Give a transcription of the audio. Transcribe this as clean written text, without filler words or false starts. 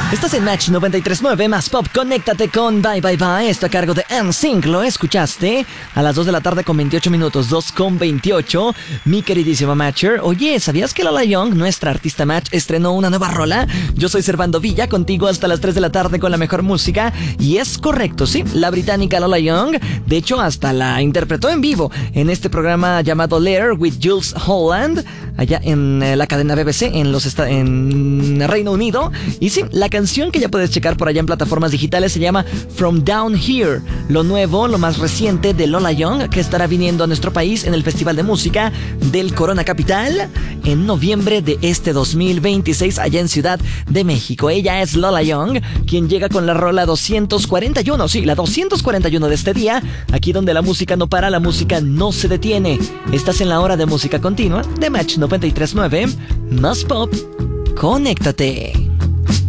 Estás en Match 93.9 más Pop. Conéctate con Bye Bye Bye. Esto a cargo de NSYNC. ¿Lo escuchaste? A las 2 de la tarde con 28 minutos. 2 con 28. Mi queridísima Matcher. Oye, ¿sabías que Lola Young, nuestra artista Match, estrenó una nueva rola? Yo soy Servando Villa, contigo hasta las 3 de la tarde con la mejor música. Y es correcto, sí. La británica Lola Young, de hecho, hasta la interpretó en vivo en este programa llamado Lair with Jules Holland, allá en la cadena BBC en Reino Unido. Y sí, la canción que ya puedes checar por allá en plataformas digitales se llama From Down Here, lo nuevo, lo más reciente de Lola Young, que estará viniendo a nuestro país en el Festival de Música del Corona Capital en noviembre de este 2026 allá en Ciudad de México. Ella es Lola Young, quien llega con la rola 241, sí, la 241 de este día, aquí donde la música no para, la música no se detiene. Estás en la hora de música continua de Match 93.9 más Pop. Conéctate.